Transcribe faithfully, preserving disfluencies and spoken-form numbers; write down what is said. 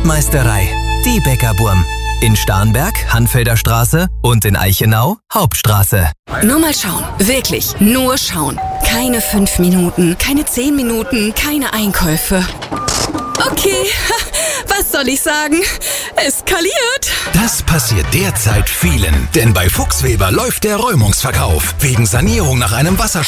Brotmeisterei, die Bäckerburm. In Starnberg, Hanfelder Straße und in Eichenau, Hauptstraße. Nur mal schauen. Wirklich, nur schauen. Keine fünf Minuten, keine zehn Minuten, keine Einkäufe. Okay, was soll ich sagen? Eskaliert. Das passiert derzeit vielen. Denn bei Fuchsweber läuft der Räumungsverkauf. Wegen Sanierung nach einem Wasserschaden